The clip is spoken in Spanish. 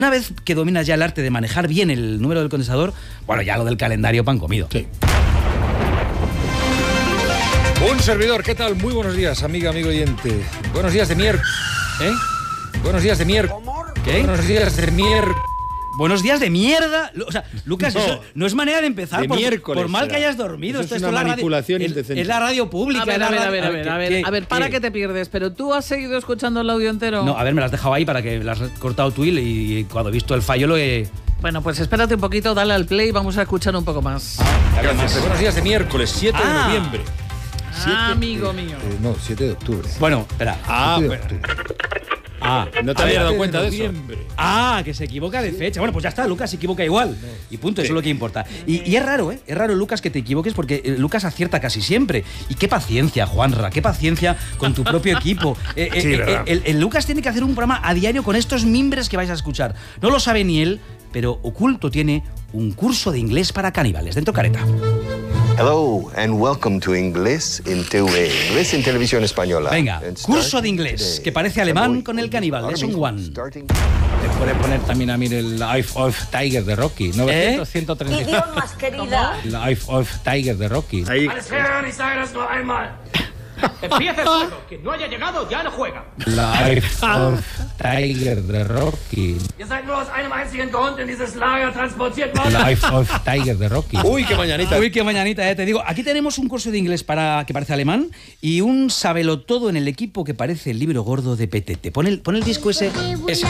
Una vez que dominas ya el arte de manejar bien el número del condensador, bueno, ya lo del calendario pan comido. Sí. Un servidor, ¿qué tal? Muy buenos días, amigo oyente. Buenos días de miércoles. Buenos días de miércoles. ¿Qué? Buenos días de miércoles. Buenos días de mierda. O sea, Lucas, eso no es manera de empezar de miércoles, por mal será. que hayas dormido. Eso Esto es una la manipulación radio, indecente. es la radio pública. A ver, para que te pierdes. Pero tú has seguido escuchando el audio entero. No, a ver, me las has dejado ahí para que las has cortado tú y cuando he visto el fallo lo he... Bueno, pues espérate un poquito, dale al play y vamos a escuchar un poco más. Buenos días de miércoles, 7 de noviembre. Amigo mío. No, 7 de octubre. Bueno, espera. 7 de octubre. ¿No te habías dado cuenta de eso? Que se equivoca de fecha. Bueno, pues ya está, Lucas se equivoca igual. Y punto, eso es lo que importa. Y es raro, Es raro, Lucas, que te equivoques porque Lucas acierta casi siempre. Y qué paciencia, Juanra, qué paciencia con tu propio equipo. El Lucas tiene que hacer un programa a diario con estos mimbres que vais a escuchar. No lo sabe ni él, pero oculto tiene un curso de inglés para caníbales. Dentro careta. Hello and welcome to Inglés en TV. Inglés en Televisión Española. Venga, curso de inglés, que parece alemán con el caníbal. Lesson 1. Te puede poner también a mí el Eye of Tiger de Rocky. 900, 130. Idiomas, querida. El Eye of Tiger de Rocky. Alles klar, ich sage das nur einmal. Empieza el juego. Quien no haya llegado ya no juega. La Eye of Tiger de Rocky. Ihr seid nur aus einem einzigen Grund in dieses Lager transportiert worden. La Eye of Tiger de Rocky. Uy, qué mañanita, te digo. Aquí tenemos un curso de inglés que parece alemán y un sabelotodo en el equipo que parece el libro gordo de Petete. Pon el disco ese.